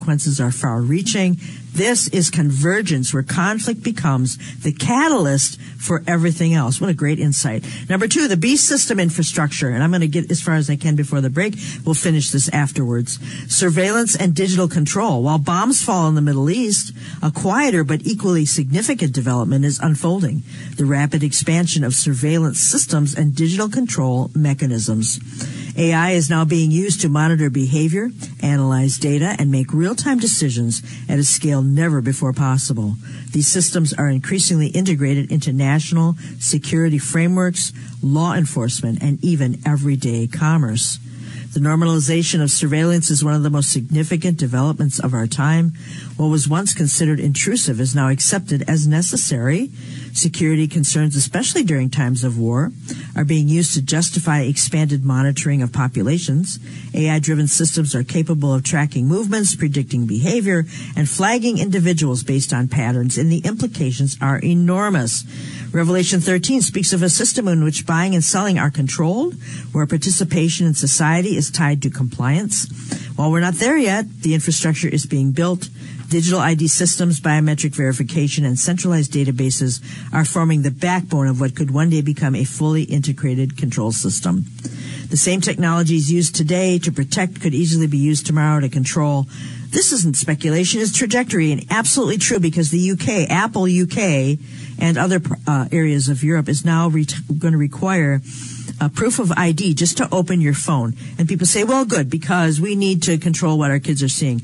consequences are far-reaching. This is convergence, where conflict becomes the catalyst for everything else. What a great insight. Number 2, the beast system infrastructure. And I'm going to get as far as I can before the break. We'll finish this afterwards. Surveillance and digital control. While bombs fall in the Middle East, a quieter but equally significant development is unfolding: the rapid expansion of surveillance systems and digital control mechanisms. AI is now being used to monitor behavior, analyze data, and make real-time decisions at a scale never before possible. These systems are increasingly integrated into national security frameworks, law enforcement, and even everyday commerce. The normalization of surveillance is one of the most significant developments of our time. What was once considered intrusive is now accepted as necessary. Security concerns, especially during times of war, are being used to justify expanded monitoring of populations. AI-driven systems are capable of tracking movements, predicting behavior, and flagging individuals based on patterns, and the implications are enormous. Revelation 13 speaks of a system in which buying and selling are controlled, where participation in society is tied to compliance. While we're not there yet, the infrastructure is being built. Digital ID systems, biometric verification, and centralized databases are forming the backbone of what could one day become a fully integrated control system. The same technologies used today to protect could easily be used tomorrow to control. This isn't speculation, it's trajectory, and absolutely true, because the UK, Apple UK, and other areas of Europe is now going to require a proof of ID just to open your phone. And people say, well, good, because we need to control what our kids are seeing.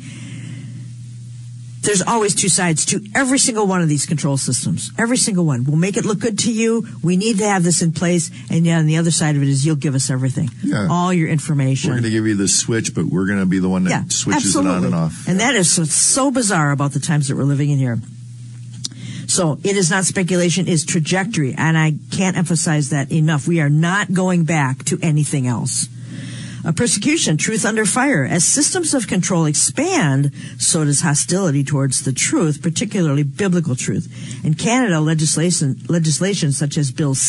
There's always two sides to every single one of these control systems. Every single one. We'll make it look good to you. We need to have this in place. And yet on the other side of it is you'll give us everything. Yeah. All your information. We're going to give you the switch, but we're going to be the one that switches it on and off. And that is so bizarre about the times that we're living in here. So it is not speculation, it's trajectory. And I can't emphasize that enough. We are not going back to anything else. Persecution, truth under fire. As systems of control expand, so does hostility towards the truth, particularly biblical truth. In Canada, legislation such as Bill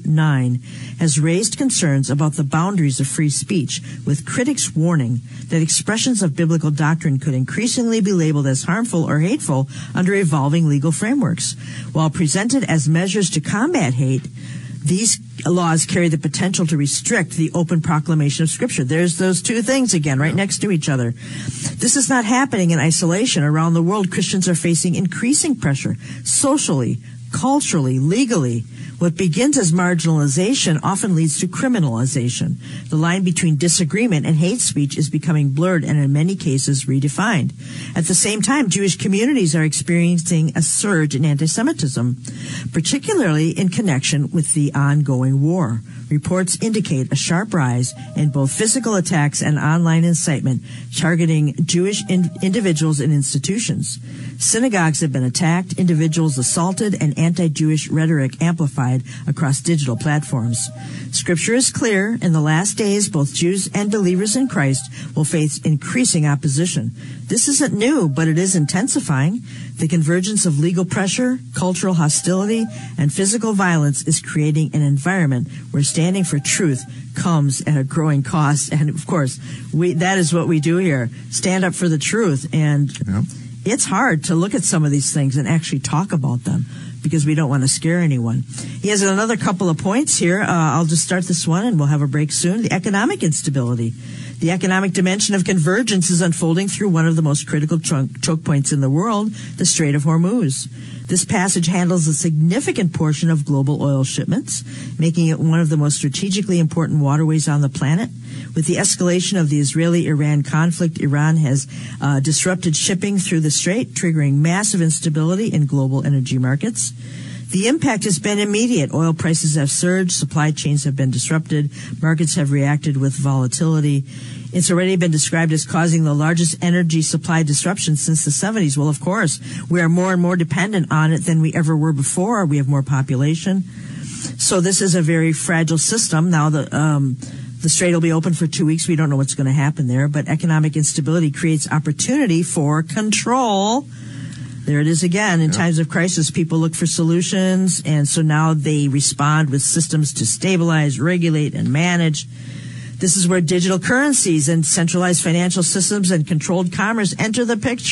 C-9 has raised concerns about the boundaries of free speech, with critics warning that expressions of biblical doctrine could increasingly be labeled as harmful or hateful under evolving legal frameworks. While presented as measures to combat hate, these laws carry the potential to restrict the open proclamation of Scripture. There's those two things again, right next to each other. This is not happening in isolation. Around the world, Christians are facing increasing pressure, socially, culturally, legally. What begins as marginalization often leads to criminalization. The line between disagreement and hate speech is becoming blurred and in many cases redefined. At the same time, Jewish communities are experiencing a surge in anti-Semitism, particularly in connection with the ongoing war. Reports indicate a sharp rise in both physical attacks and online incitement targeting Jewish individuals and institutions. Synagogues have been attacked, individuals assaulted, and anti-Jewish rhetoric amplified across digital platforms. Scripture is clear. In the last days, both Jews and believers in Christ will face increasing opposition. This isn't new, but it is intensifying. The convergence of legal pressure, cultural hostility, and physical violence is creating an environment where standing for truth comes at a growing cost. And of course, that is what we do here. Stand up for the truth. And it's hard to look at some of these things and actually talk about them, because we don't want to scare anyone. He has another couple of points here. I'll just start this one and we'll have a break soon. The economic instability. The economic dimension of convergence is unfolding through one of the most critical choke points in the world, the Strait of Hormuz. This passage handles a significant portion of global oil shipments, making it one of the most strategically important waterways on the planet. With the escalation of the Israeli-Iran conflict, Iran has disrupted shipping through the strait, triggering massive instability in global energy markets. The impact has been immediate. Oil prices have surged, supply chains have been disrupted, markets have reacted with volatility. It's already been described as causing the largest energy supply disruption since the 70s. Well, of course, we are more and more dependent on it than we ever were before. We have more population. So this is a very fragile system. Now the strait will be open for 2 weeks. We don't know what's going to happen there, but economic instability creates opportunity for control. There it is again. In times of crisis, people look for solutions, and so now they respond with systems to stabilize, regulate, and manage. This is where digital currencies and centralized financial systems and controlled commerce enter the picture.